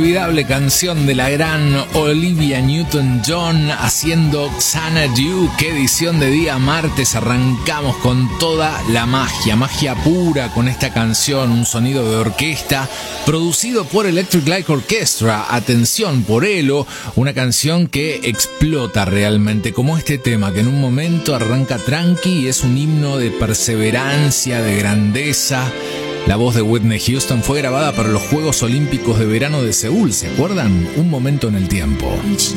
inolvidable canción de la gran Olivia Newton-John haciendo Xanadu. Qué edición de día martes, arrancamos con toda la magia pura con esta canción, un sonido de orquesta producido por Electric Light Orchestra, atención, por Elo, una canción que explota realmente, como este tema que en un momento arranca tranqui y es un himno de perseverancia, de grandeza. La voz de Whitney Houston fue grabada para los Juegos Olímpicos de Verano de Seúl, ¿se acuerdan? Un momento en el tiempo. Each